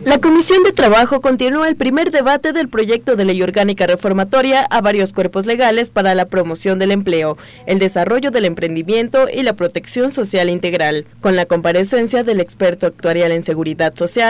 La Comisión de Trabajo continúa el primer debate del proyecto de ley orgánica reformatoria a varios cuerpos legales para la promoción del empleo, el desarrollo del emprendimiento y la protección social integral, con la comparecencia del experto actuarial en seguridad social,